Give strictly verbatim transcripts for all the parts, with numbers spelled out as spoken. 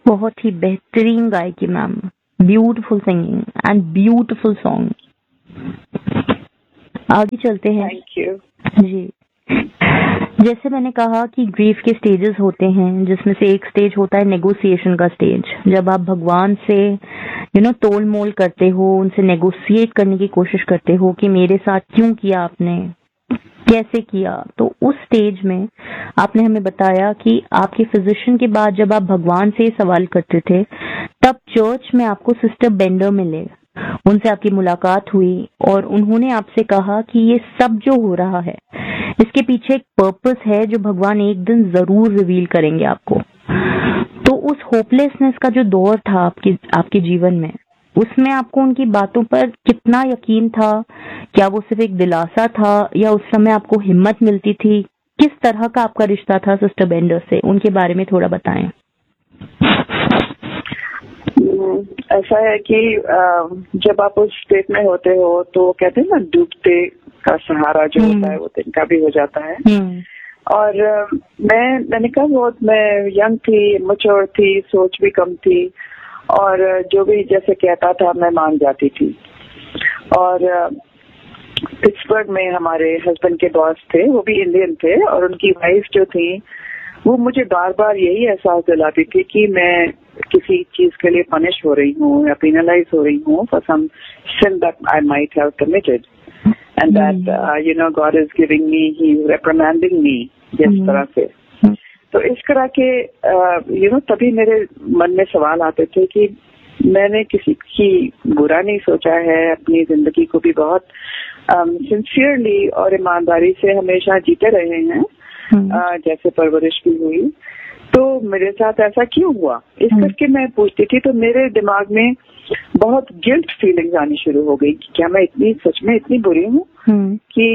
बहुत ही बेहतरीन गायकी ma'am, beautiful singing and beautiful song. आगे चलते हैं। थैंक यू जी, जैसे मैंने कहा कि ग्रीफ के स्टेजेस होते हैं, जिसमें से एक स्टेज होता है नेगोशिएशन का स्टेज, जब आप भगवान से यू नो तोल मोल करते हो, उनसे नेगोशिएट करने की कोशिश करते हो कि मेरे साथ क्यों किया आपने, कैसे किया। तो उस स्टेज में आपने हमें बताया कि आपके फिजिशियन के बाद जब आप भगवान से सवाल करते थे, तब चर्च में आपको सिस्टर बेंडर मिले, उनसे आपकी मुलाकात हुई और उन्होंने आपसे कहा कि ये सब जो हो रहा है इसके पीछे एक पर्पस है जो भगवान एक दिन जरूर रिवील करेंगे आपको। तो उस होपलेसनेस का जो दौर था आपके आपके जीवन में, उसमें आपको उनकी बातों पर कितना यकीन था? क्या वो सिर्फ एक दिलासा था या उस समय आपको हिम्मत मिलती थी? किस तरह का आपका रिश्ता था सिस्टर बेंडर से, उनके बारे में थोड़ा बताएं। ऐसा है कि जब आप उस स्टेट में होते हो तो कहते हैं ना, डूबते का सहारा जो होता है वो तिनका भी हो जाता है। और मैं मैंने कहा बहुत मैं यंग थी, मैच्योर थी, सोच भी कम थी और जो भी जैसे कहता था मैं मान जाती थी। और पिट्सबर्ग में हमारे हस्बैंड के बॉस थे, वो भी इंडियन थे और उनकी वाइफ जो थी वो मुझे बार बार यही एहसास दिलाती थी कि मैं किसी चीज के लिए पनिश हो रही हूँ या पेनलाइज हो रही हूँ for some sin that I might have committed and that you know God is giving me, ही रिप्रिमांडिंग मी जिस तरह से। तो इस तरह के यू नो तभी मेरे मन में सवाल आते थे कि मैंने किसी की बुरा नहीं सोचा है, अपनी जिंदगी को भी बहुत सिंसियरली um, और ईमानदारी से हमेशा जीते रहे हैं, uh, जैसे परवरिश भी हुई। तो मेरे साथ ऐसा क्यों हुआ, इस करके मैं पूछती थी। तो मेरे दिमाग में बहुत गिल्ट फीलिंग्स आनी शुरू हो गई कि क्या मैं इतनी सच में इतनी बुरी हूँ कि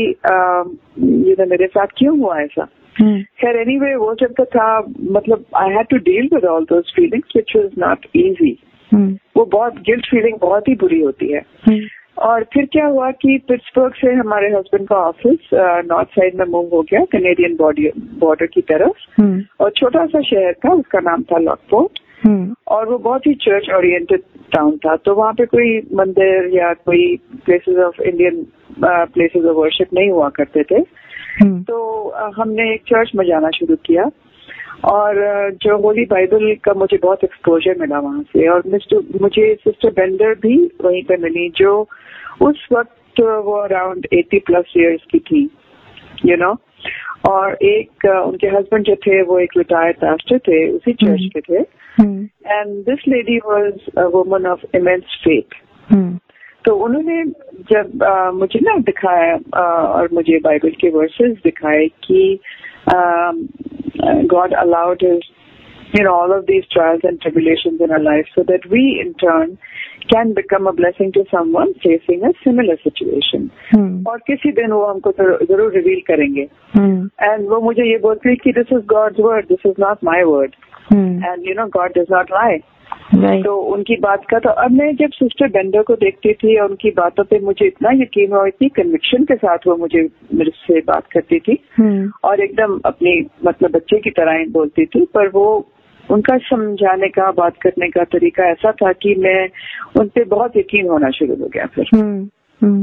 ये uh, मेरे साथ क्यों हुआ ऐसा। खैर एनीवे वो जब तक था, मतलब I had to deal with all those feelings which was not easy. वो बहुत गिल्ट फीलिंग बहुत ही बुरी होती है। और फिर क्या हुआ कि पिट्सबर्ग से हमारे हस्बैंड का ऑफिस नॉर्थ साइड में मूव हो गया, कैनेडियन बॉर्डर की तरफ, और छोटा सा शहर था, उसका नाम था लॉकपोर्ट, और वो बहुत ही चर्च ओरिएंटेड टाउन था। तो वहाँ पे कोई मंदिर या कोई places of Indian places of worship नहीं हुआ करते थे। तो uh, हमने एक चर्च में जाना शुरू किया और जो होली बाइबल का मुझे बहुत एक्सपोजर मिला वहाँ से। और मिस्टर मुझे सिस्टर बेंडर भी वहीं पे मिली, जो उस वक्त वो अराउंड एटी प्लस इयर्स की थी, यू नो। और एक उनके हस्बैंड जो थे वो एक रिटायर्ड पास्टर थे, उसी चर्च के थे। And this lady was a woman of immense faith. तो उन्होंने जब uh, मुझे ना दिखाया uh, और मुझे बाइबल के वर्सेस दिखाए कि um, God allowed his, you know, all of these trials and tribulations in our life so that we in turn can become a blessing to someone facing a similar situation. hmm. और किसी दिन वो हमको जरूर reveal करेंगे। And hmm. वो मुझे ये बोलती है कि this is God's word, this is not my word, and you know God does not lie. Right. तो उनकी बात का, तो अब मैं जब सिस्टर बेंडर को देखती थी और उनकी बातों पे मुझे इतना यकीन हुआ, इतनी कन्विक्शन के साथ वो मुझे मेरे से बात करती थी hmm. और एकदम अपनी मतलब बच्चे की तरह ही बोलती थी। पर वो उनका समझाने का, बात करने का तरीका ऐसा था कि मैं उन पे बहुत यकीन होना शुरू हो गया फिर। hmm. Hmm.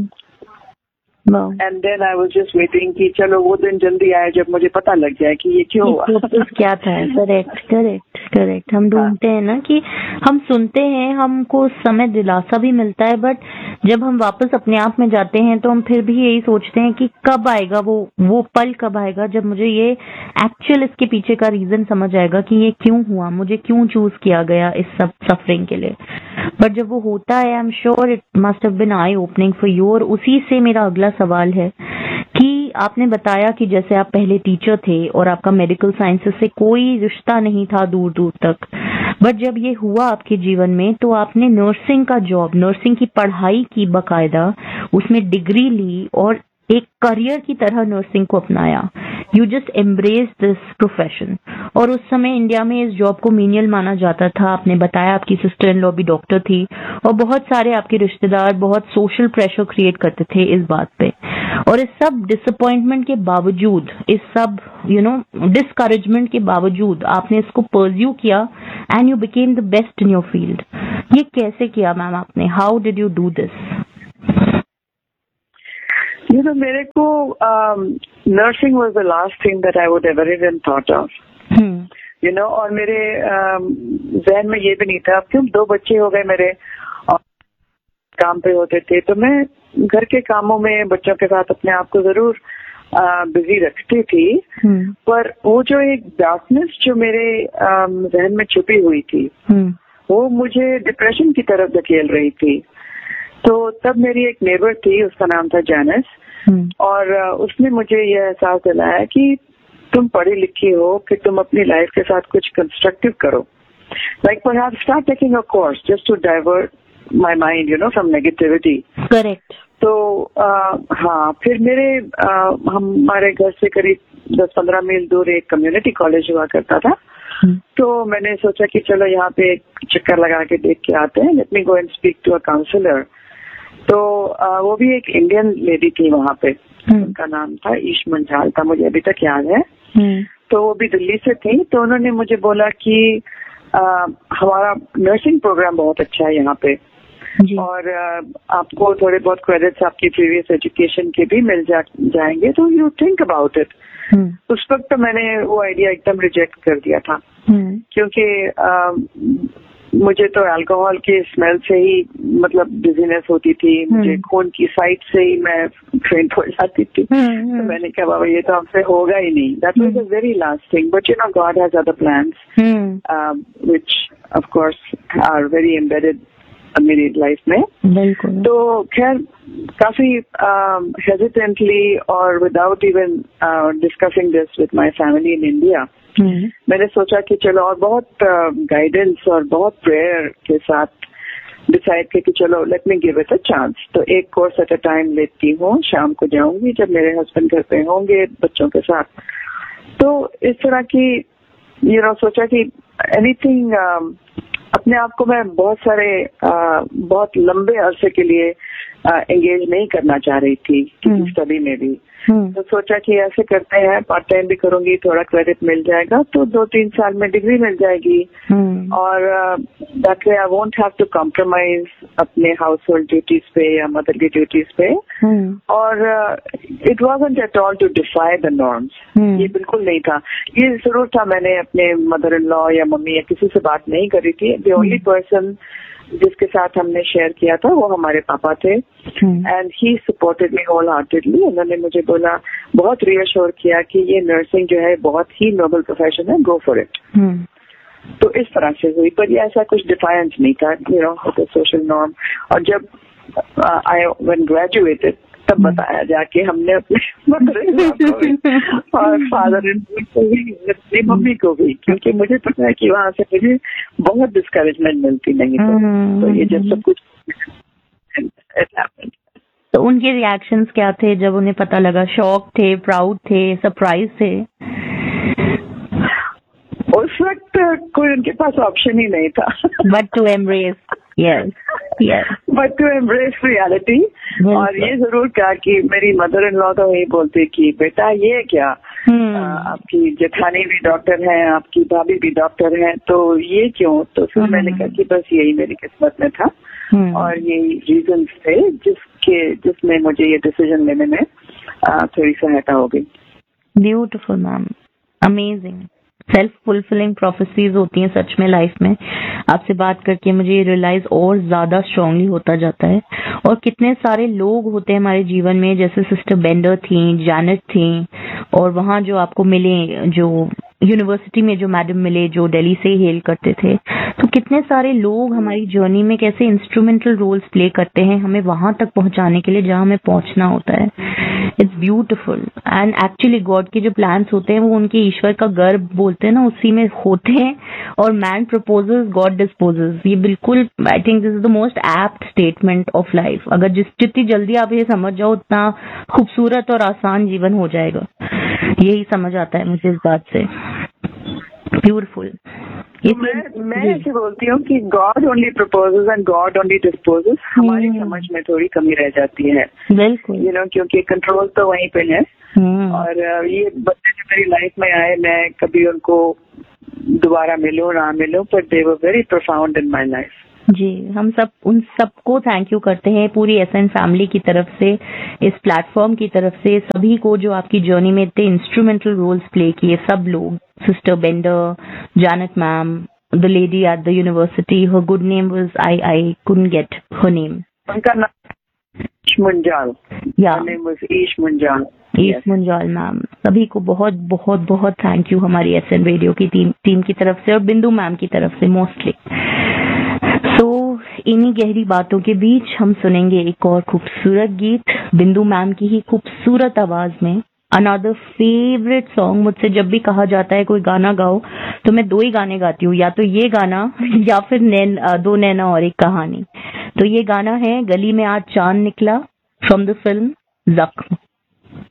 And then I was just waiting कि चलो वो दिन जल्दी आए जब मुझे पता लग जाए कि ये क्यों हुआ, क्या था। करेक्ट करेक्ट करेक्ट हम ढूंढते हैं ना कि हम सुनते हैं, हमको उस समय दिलासा भी मिलता है, बट जब हम वापस अपने आप में जाते हैं तो हम फिर भी यही सोचते हैं कि कब आएगा वो वो पल, कब आएगा जब मुझे ये एक्चुअल इसके पीछे का रीजन समझ आएगा कि ये क्यों हुआ, मुझे क्यों चूज किया गया इस सब सफरिंग के लिए। बट जब वो होता है, I am sure it must have been I opening for you. और उसी से मेरा अगला सवाल है कि आपने बताया कि जैसे आप पहले टीचर थे और आपका मेडिकल साइंसेस से कोई रिश्ता नहीं था दूर दूर तक, बट जब ये हुआ आपके जीवन में तो आपने नर्सिंग का जॉब, नर्सिंग की पढ़ाई की बाकायदा, उसमें डिग्री ली और एक करियर की तरह नर्सिंग को अपनाया। You just embrace this profession. और उस समय इंडिया में इस जॉब को मीनियल माना जाता था। आपने बताया आपकी सिस्टर इन लॉ भी डॉक्टर थी और बहुत सारे आपके रिश्तेदार बहुत सोशल प्रेशर क्रिएट करते थे इस बात पे। और इस सब डिसअपॉइंटमेंट के बावजूद, इस सब यू नो डिस्करेजमेंट के बावजूद आपने इसको परस्यू किया and you became the best in your field. ये कैसे किया मैम आपने? How did you do this? You know, मेरे को nursing was the last thing that I would ever even thought of, you know. और मेरे जहन um, में ये भी नहीं था, क्यों दो बच्चे हो गए मेरे और काम पे होते थे, तो मैं घर के कामों में बच्चों के साथ अपने आप को जरूर बिजी रखती थी, hmm. पर वो जो एक डार्कनेस जो मेरे जहन um, में छुपी हुई थी, hmm. वो मुझे डिप्रेशन की तरफ धकेल रही थी। तो तब मेरी एक नेबर थी, उसका नाम था जैनिस, hmm. और उसने मुझे यह एहसास दिलाया कि तुम पढ़ी लिखी हो, कि तुम अपनी लाइफ के साथ कुछ कंस्ट्रक्टिव करो, like perhaps start taking a course just to divert my mind, you know, from negativity. Correct. तो आ, हाँ, फिर मेरे आ, हमारे घर से करीब दस पंद्रह मील दूर एक कम्युनिटी कॉलेज हुआ करता था, hmm. तो मैंने सोचा कि चलो यहाँ पे एक चक्कर लगा के देख के आते हैं, let me go and speak to a counsellor. तो आ, वो भी एक इंडियन लेडी थी वहाँ पे, hmm. उनका नाम था ईश मंजाल था, मुझे अभी तक याद है। hmm. तो वो भी दिल्ली से थी, तो उन्होंने मुझे बोला कि आ, हमारा नर्सिंग प्रोग्राम बहुत अच्छा है यहाँ पे, और आ, आपको थोड़े बहुत क्रेडिट्स आपकी प्रीवियस एजुकेशन के भी मिल जा, जाएंगे, तो यू थिंक अबाउट इट। उस वक्त तो मैंने वो आइडिया एकदम रिजेक्ट कर दिया था, hmm. क्योंकि आ, मुझे तो अल्कोहल के स्मेल से ही मतलब डिजीनेस होती थी, मुझे hmm. खून की साइड से ही मैं फेंट हो जाती थी। hmm. तो मैंने कहा बाबा ये तो हमसे होगा ही नहीं। That was the very last thing, but you know God has other plans which of course are very embedded मेरी लाइफ में। बिल्कुल। तो खैर काफी हेजिटेंटली और without even discussing this with my family in India, मैंने सोचा कि चलो, और बहुत गाइडेंस uh, और बहुत प्रेयर के साथ डिसाइड किया कि चलो let me give it a chance. तो एक कोर्स एट अ टाइम लेती हूँ, शाम को जाऊंगी जब मेरे हस्बैंड घर पे होंगे बच्चों के साथ। तो इस तरह की यू नो सोचा कि एनीथिंग, uh, अपने आप को मैं बहुत सारे uh, बहुत लंबे अरसे के लिए एंगेज uh, नहीं करना चाह रही थी किसी स्टडी में भी। Hmm. तो सोचा कि ऐसे करते हैं, पार्ट टाइम भी करूंगी, थोड़ा क्रेडिट मिल जाएगा, तो दो तीन साल में डिग्री मिल जाएगी, hmm. और that way I won't have to compromise अपने हाउस होल्ड ड्यूटीज पे या मदर की ड्यूटीज पे। hmm. और it wasn't at all to DeFi the norms, ये बिल्कुल नहीं था। ये जरूर था, मैंने अपने मदर इन लॉ या मम्मी या किसी से बात नहीं करी थी। द ओनली पर्सन जिसके साथ हमने शेयर किया था वो हमारे पापा थे, and he supported me whole heartedly. उन्होंने मुझे बोला, बहुत रियश्योर किया कि ये नर्सिंग जो है बहुत ही नोबल प्रोफेशन है, गो फॉर इट। तो इस तरह से हुई, पर ये ऐसा कुछ डिफायंस नहीं था, यू नो, सोशल नॉर्म। और जब आई व्हेन ग्रेजुएटेड तब बताया जाके हमने अपने मदर इन लॉ को भी और फादर इन लॉ को भी, अपनी मम्मी को भी, क्योंकि मुझे पता है कि वहां से मुझे बहुत डिस्करेजमेंट मिलती नहीं तो, तो ये जब सब कुछ। तो उनके रिएक्शंस क्या थे जब उन्हें पता लगा? शॉक थे, प्राउड थे, सरप्राइज थे? उस वक्त कोई उनके पास ऑप्शन ही नहीं था but to embrace, yes yes, but to embrace reality. और ये जरूर कहा कि मेरी मदर इन लॉ तो यही बोलती कि बेटा ये क्या, hmm. आ, आपकी जेठानी भी डॉक्टर हैं, आपकी भाभी भी डॉक्टर हैं, तो ये क्यों? तो फिर hmm. मैंने कहा कि बस यही मेरी किस्मत में था, hmm. और यही रीजंस थे जिसके जिसमें मुझे ये डिसीजन लेने में आ, थोड़ी सहायता हो गई। Beautiful ma'am, amazing. Self fulfilling prophecies होती हैं सच में लाइफ में। आपसे बात करके मुझे ये रियलाइज और ज्यादा स्ट्रांगली होता जाता है। और कितने सारे लोग होते हैं हमारे जीवन में, जैसे सिस्टर बेंडर थी, जैनेट थी, और वहाँ जो आपको मिले, जो यूनिवर्सिटी में जो मैडम मिले जो दिल्ली से हेल करते थे, तो कितने सारे लोग हमारी जर्नी में कैसे इंस्ट्रूमेंटल रोल्स प्ले करते हैं हमें वहां तक पहुंचाने के लिए जहां हमें पहुंचना होता है। It's beautiful. And actually God के जो प्लान्स होते हैं वो उनके ईश्वर का गर्भ बोलते हैं ना, उसी में होते हैं। और मैन प्रपोजेस, गॉड डिस्पोजेस, ये बिल्कुल, I think this is the most apt statement of life. अगर जिस जितनी जल्दी आप ये समझ जाओ उतना खूबसूरत और आसान जीवन हो जाएगा। यही समझ आता है मुझे इस बात से। ब्यूटीफुल। तो मैं मैं ऐसे बोलती हूँ कि God only proposes and God only dispossess. हमारी समझ में थोड़ी कमी रह जाती है, बिल्कुल, यू नो, क्योंकि कंट्रोल तो वहीं पे है। और ये बच्चे जो मेरी लाइफ में आए, मैं कभी उनको दोबारा मिलो ना मिलो, पर दे were very profound in my life. जी, हम सब उन सबको थैंक यू करते हैं, पूरी एसएन फैमिली की तरफ से, इस प्लेटफॉर्म की तरफ से, सभी को जो आपकी जर्नी में इतने इंस्ट्रूमेंटल रोल्स प्ले किए, सब लोग, sister vendor, Janet ma'am, the lady at the university, her good name was I I couldn't get her name, उनका नाम ईश मुंजाल, या name was Ish Munjal, Ish Munjal ma'am. सभी को बहुत बहुत बहुत थैंक यू हमारी एसएन रेडियो की टीम टीम की तरफ से और बिंदु मैम की तरफ से मोस्टली। तो इन्हीं गहरी बातों के बीच हम सुनेंगे एक और खूबसूरत गीत बिंदु मैम की ही खूबसूरत आवाज में, अनदर फेवरेट सॉन्ग। मुझसे जब भी कहा जाता है कोई गाना गाओ तो मैं दो ही गाने गाती हूँ, या तो ये गाना या फिर नैन दो नैना और एक कहानी। तो ये गाना है गली में आज चांद निकला फ्रॉम द फिल्म जख्म।